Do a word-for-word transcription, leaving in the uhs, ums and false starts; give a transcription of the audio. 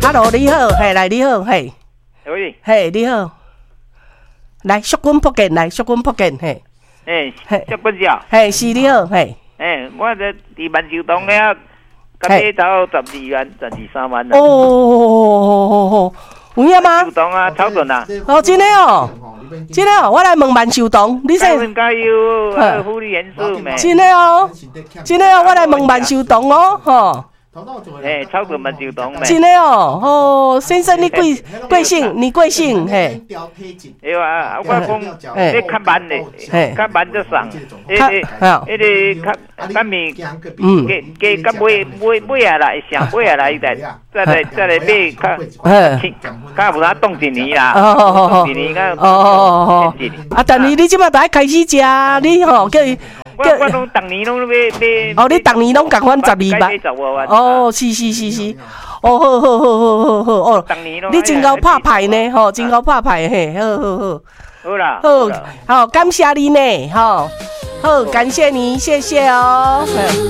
，Hello， 你好，嘿，来你好，嘿， 喂， 嘿，你好，来，祝君福建，来，祝君福建，嘿， 诶， 嘿祝君少， 嘿，是你好，嘿， 诶，我这伫万寿堂了，甲买头十二万、十二三万啦。 哦，有影吗寿？堂啊，草屯啊， 哦，真的哦，真的哦，我来问万寿堂，你说台湾加油，还有福利元素咩？ 真的哦，真的哦，我来问万寿堂哦，吼。 诶，草屯万寿堂咩？ 真的哦，哦，先生你贵贵姓？你贵姓？嘿， 对啊，我讲，你较慢的，较慢则送，迄个，迄个较较面， 嗯， 加加加买买买下来，上买下来再再来再来买，较较有啥冻一年啦，冻一年个， 哦哦哦，啊，但是你即摆就爱开始食，你吼叫伊。 我我拢逐年拢要买。 哦，你逐年拢共款十二万。哦，是是是是。哦，好好好好好好哦。 逐年拢。 你真够拍牌呢，吼，真够拍牌嘿，好好好。 好啦。 好，好，感谢你呢，吼，好，感谢你，谢谢哦。